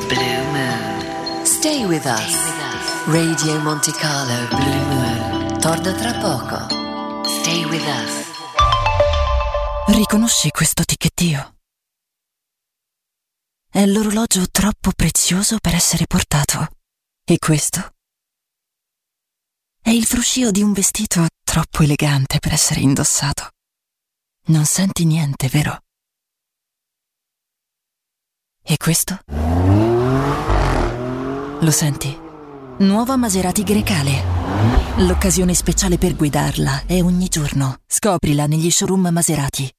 Blue Moon. Stay with us. Radio Monte Carlo Blue Moon. Torna tra poco. Stay with us. Riconosci questo ticchettio? È l'orologio troppo prezioso per essere portato. E questo? È il fruscio di un vestito troppo elegante per essere indossato. Non senti niente, vero? E questo? Lo senti? Nuova Maserati Grecale. L'occasione speciale per guidarla è ogni giorno. Scoprila negli showroom Maserati.